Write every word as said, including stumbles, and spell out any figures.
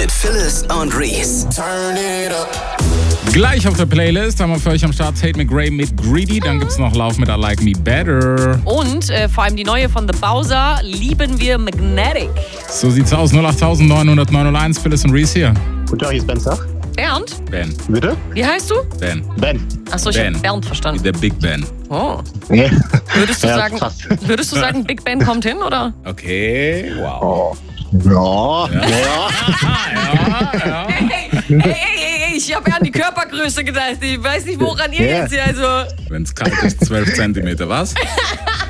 mit Phyllis und Reese. Turn it up. Gleich auf der Playlist haben wir für euch am Start Tate McRae mit Greedy. Dann gibt's noch Lauf mit I Like Me Better. Und äh, vor allem die neue von The Bowser, Lieben wir Magnetic. So sieht's aus. null acht neun null null neun null eins, Phyllis und Reese hier. Guten Tag, hier ist Ben Zach. Bernd? Ben. Bitte? Wie heißt du? Ben. Ben. Achso, ich Ben. habe Bernd verstanden. Der Big Ben. Oh. Ja. Würdest du, Ja, sagen, fast. würdest du sagen, Big Ben kommt hin, oder? Okay, wow. Oh. Ja. Ja. ja. Ja, ja. Hey, hey, hey, hey, ich habe ja an die Körpergröße gedacht. Ich weiß nicht, woran ihr Ja. jetzt hier, also... Wenn's kalt ist, zwölf Zentimeter, was?